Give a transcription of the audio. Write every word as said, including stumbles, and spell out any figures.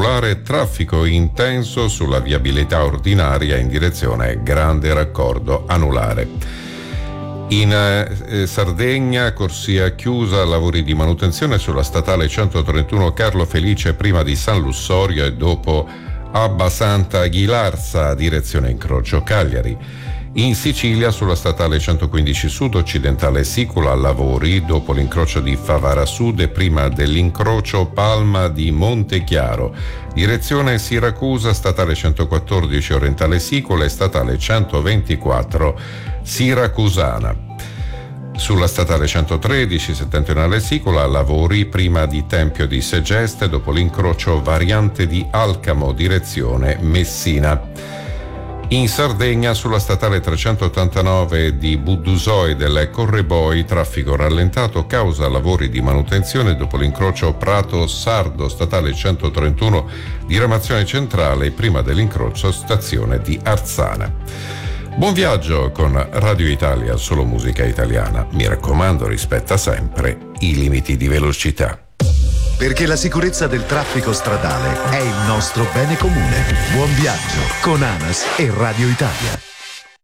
anulare traffico intenso sulla viabilità ordinaria in direzione Grande Raccordo anulare. In eh, Sardegna, corsia chiusa, lavori di manutenzione sulla statale centotrentuno Carlo Felice prima di San Lussorio e dopo Abba Santa Ghilarza, direzione incrocio Cagliari. In Sicilia, sulla statale centoquindici Sud occidentale Sicula, lavori dopo l'incrocio di Favara Sud e prima dell'incrocio Palma di Montechiaro. Direzione Siracusa, statale centoquattordici orientale Sicula e statale centoventiquattro Siracusana. Sulla statale centotredici settentrionale Sicola, lavori prima di Tempio di Segeste dopo l'incrocio variante di Alcamo, direzione Messina. In Sardegna, sulla statale trecentottantanove di Buddusoi del Correboi, traffico rallentato causa lavori di manutenzione dopo l'incrocio Prato Sardo, statale centotrentuno diramazione centrale prima dell'incrocio stazione di Arzana. Buon viaggio con Radio Italia, solo musica italiana. Mi raccomando, rispetta sempre i limiti di velocità. Perché la sicurezza del traffico stradale è il nostro bene comune. Buon viaggio con ANAS e Radio Italia.